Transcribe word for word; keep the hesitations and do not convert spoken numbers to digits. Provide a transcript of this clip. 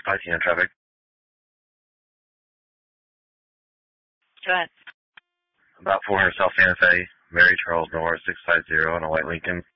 Hi, Tina Traffic. Go ahead. About four hundred South Santa Fe, Mary Charles North, six five zero, and a white Lincoln.